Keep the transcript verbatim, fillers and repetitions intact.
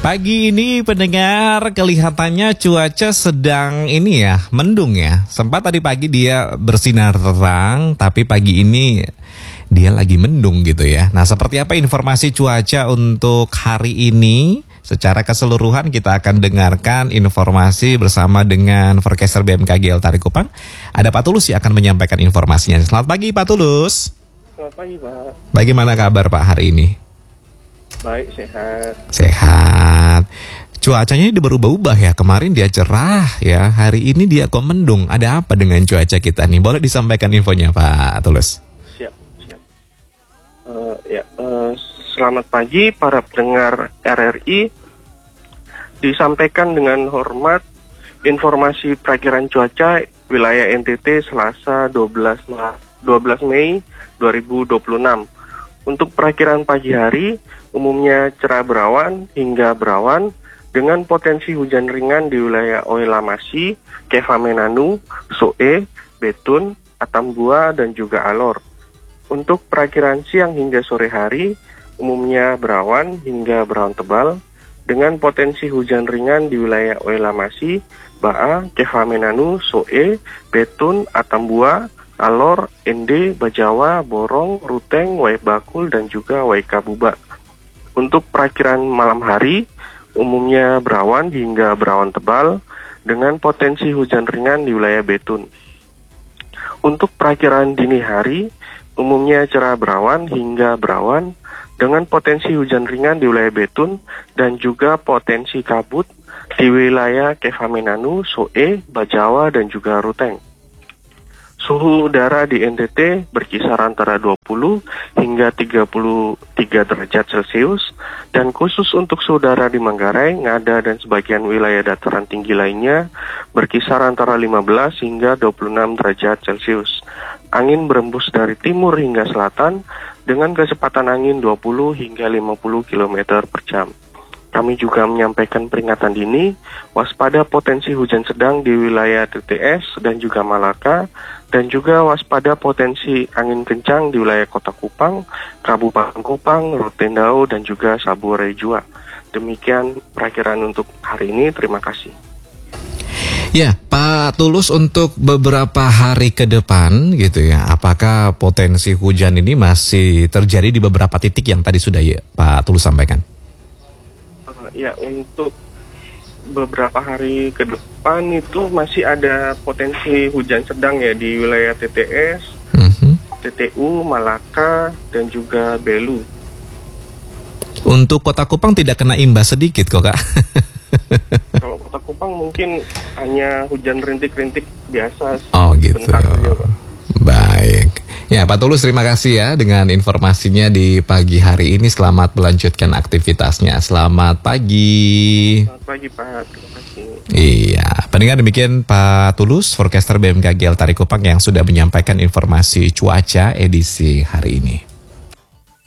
Pagi ini pendengar kelihatannya cuaca sedang ini ya, mendung ya. Sempat tadi pagi dia bersinar terang, tapi pagi ini dia lagi mendung gitu ya. Nah, seperti apa informasi cuaca untuk hari ini? Secara keseluruhan kita akan dengarkan informasi bersama dengan forecaster B M K G L Tarikupang. Ada Pak Tulus yang akan menyampaikan informasinya. Selamat pagi Pak Tulus. Selamat pagi Pak. Bagaimana kabar Pak hari ini? Baik, sehat. Sehat. Cuacanya ini berubah-ubah ya. Kemarin dia cerah ya. Hari ini dia kok mendung. Ada apa dengan cuaca kita nih? Boleh disampaikan infonya Pak Tulus? Siap, siap. Uh, ya, uh, selamat pagi para pendengar R R I. Disampaikan dengan hormat informasi perakiran cuaca wilayah N T T Selasa dua belas Mei dua ribu dua puluh enam. Untuk perakiran pagi hari, umumnya cerah berawan hingga berawan dengan potensi hujan ringan di wilayah Oelamasi, Kefamenanu, Soe, Betun, Atambua, dan juga Alor. Untuk perakiran siang hingga sore hari, umumnya berawan hingga berawan tebal dengan potensi hujan ringan di wilayah Oelamasi, Baa, Kefamenanu, Soe, Betun, Atambua, Alor, Ende, Bajawa, Borong, Ruteng, Waibakul, dan juga Waikabuba. Untuk perakiran malam hari, umumnya berawan hingga berawan tebal dengan potensi hujan ringan di wilayah Betun. Untuk perakiran dini hari, umumnya cerah berawan hingga berawan dengan potensi hujan ringan di wilayah Betun dan juga potensi kabut di wilayah Kefamenanu, Soe, Bajawa, dan juga Ruteng. Suhu udara di N T T berkisar antara dua puluh hingga tiga puluh tiga derajat Celcius, dan khusus untuk suhu udara di Manggarai, Ngada, dan sebagian wilayah dataran tinggi lainnya berkisar antara lima belas hingga dua puluh enam derajat Celcius. Angin berembus dari timur hingga selatan dengan kecepatan angin dua puluh hingga lima puluh kilometer per jam. Kami juga menyampaikan peringatan dini, waspada potensi hujan sedang di wilayah T T S dan juga Malaka, dan juga waspada potensi angin kencang di wilayah Kota Kupang, Kabupaten Kupang, Rotendao, dan juga Sabure Jua. Demikian perakiran untuk hari ini, terima kasih. Ya, Pak Tulus, untuk beberapa hari ke depan gitu ya, apakah potensi hujan ini masih terjadi di beberapa titik yang tadi sudah ya Pak Tulus sampaikan? Ya, untuk beberapa hari ke depan itu masih ada potensi hujan sedang ya di wilayah T T S, mm-hmm. T T U, Malaka, dan juga Belu. Untuk Kota Kupang tidak kena imbas sedikit kok Kak? Kalau Kota Kupang mungkin hanya hujan rintik-rintik biasa. Oh gitu. Saja, Pak. Baik. Ya Pak Tulus, terima kasih ya dengan informasinya di pagi hari ini. Selamat melanjutkan aktivitasnya. Selamat pagi. Selamat pagi Pak, terima kasih. Iya, pendengar, demikian Pak Tulus, forecaster B M K G L Tarikupang yang sudah menyampaikan informasi cuaca edisi hari ini.